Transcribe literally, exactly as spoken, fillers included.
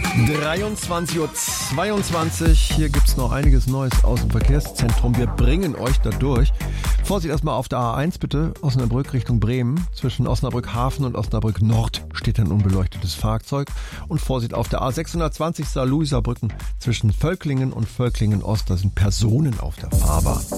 dreiundzwanzig Uhr zweiundzwanzig. Hier gibt's noch einiges Neues aus dem Verkehrszentrum. Wir bringen euch da durch. Vorsicht erstmal auf der A eins bitte. Osnabrück Richtung Bremen. Zwischen Osnabrück Hafen und Osnabrück Nord steht ein unbeleuchtetes Fahrzeug. Und Vorsicht auf der A sechshundertzwanzig Saarlouiser Brücken. Zwischen Völklingen und Völklingen Ost. Da sind Personen auf der Fahrbahn.